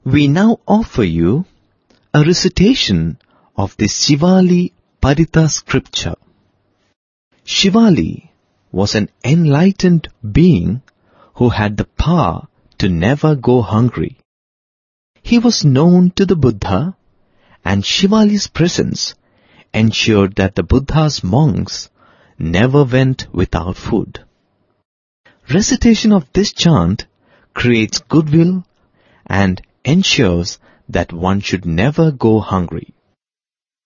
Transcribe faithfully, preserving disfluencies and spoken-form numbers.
We now offer you a recitation of the Shivali Parita scripture. Shivali was an enlightened being who had the power to never go hungry. He was known to the Buddha, and Shivali's presence ensured that the Buddha's monks never went without food. Recitation of this chant creates goodwill and ensures that one should never go hungry.